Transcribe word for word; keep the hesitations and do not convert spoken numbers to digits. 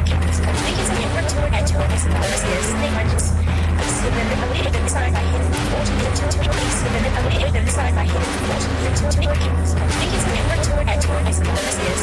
market. Because I work toward that tool as long as this, they are just